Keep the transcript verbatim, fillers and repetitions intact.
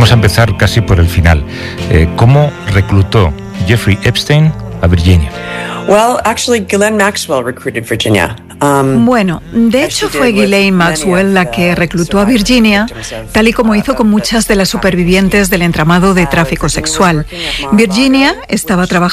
vamos a empezar casi por el final. Eh, ¿Cómo reclutó Jeffrey Epstein a Virginia? Well, actually, Ghislaine Maxwell recruited Virginia. Um, Bueno, de hecho fue Ghislaine Maxwell la que reclutó a Virginia, tal y como hizo con muchas de las supervivientes del entramado de tráfico sexual. Virginia estaba trabajando